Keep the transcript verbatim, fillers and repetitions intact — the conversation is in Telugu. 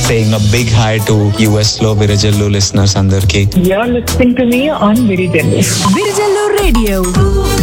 saying a big hi to U S లో విరజల్లు listeners అందరికి. You're listening to me on Virijallu. Virijallu Radio.